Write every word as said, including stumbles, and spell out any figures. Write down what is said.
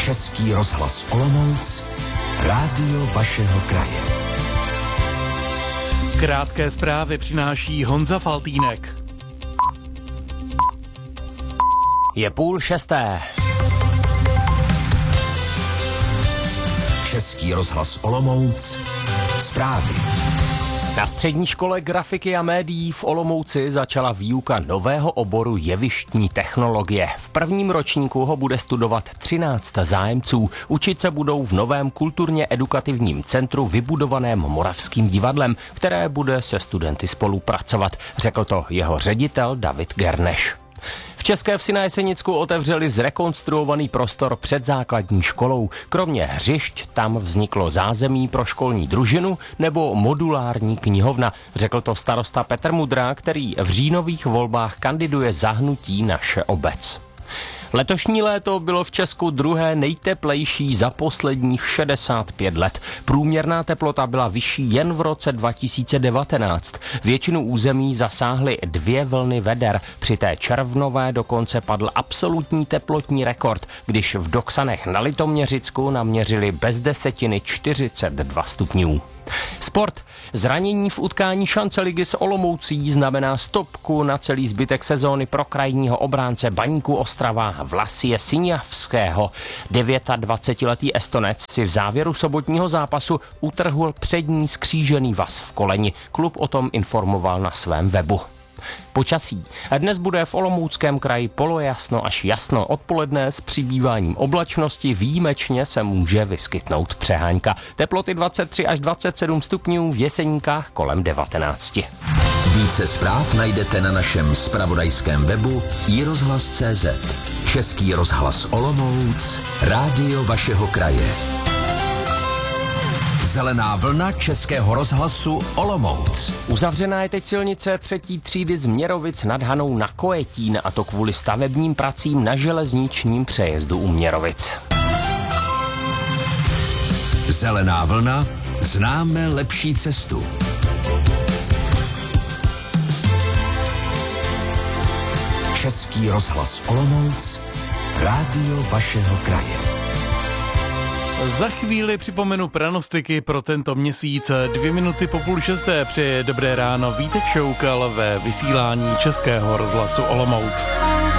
Český rozhlas Olomouc, rádio vašeho kraje. Krátké zprávy přináší Honza Faltýnek. Je půl šesté. Český rozhlas Olomouc, zprávy. Na střední škole grafiky a médií v Olomouci začala výuka nového oboru jevištní technologie. V prvním ročníku ho bude studovat třináct zájemců. Učit se budou v novém kulturně edukativním centru vybudovaném Moravským divadlem, které bude se studenty spolupracovat, řekl to jeho ředitel David Gerneš. V České Vsi na Jesenicku otevřeli zrekonstruovaný prostor před základní školou. Kromě hřišť tam vzniklo zázemí pro školní družinu nebo modulární knihovna, řekl to starosta Petr Mudrá, který v říjnových volbách kandiduje za hnutí Naše obec. Letošní léto bylo v Česku druhé nejteplejší za posledních šedesát pět let. Průměrná teplota byla vyšší jen v roce dva tisíce devatenáct. Většinu území zasáhly dvě vlny veder. Při té červnové dokonce padl absolutní teplotní rekord, když v Doksanech na Litoměřicku naměřili bez desetiny čtyřicet dva stupňů. Sport. Zranění v utkání šance ligy s Olomoucí znamená stopku na celý zbytek sezóny pro krajního obránce Baníku Ostrava Vlasie Siňavského. dvacetidevítiletý Estonec si v závěru sobotního zápasu utrhl přední skřížený vaz v koleni. Klub o tom informoval na svém webu. Počasí. Dnes bude v Olomouckém kraji polojasno až jasno. Odpoledne s přibýváním oblačnosti výjimečně se může vyskytnout přehánka. Teploty dvacet tři až dvacet sedm stupňů, v Jeseníkách kolem devatenáct. Více zpráv najdete na našem zpravodajském webu i rozhlas tečka cé zet. Český rozhlas Olomouc, rádio vašeho kraje. Zelená vlna Českého rozhlasu Olomouc. Uzavřená je teď silnice třetí třídy z Měrovic nad Hanou na Kojetín, a to kvůli stavebním pracím na železničním přejezdu u Měrovic. Zelená vlna, známe lepší cestu. Český rozhlas Olomouc, rádio vašeho kraje. Za chvíli připomenu pranostiky pro tento měsíc. Dvě minuty po půl šesté přeje dobré ráno Vítek Šoukal ve vysílání Českého rozhlasu Olomouc.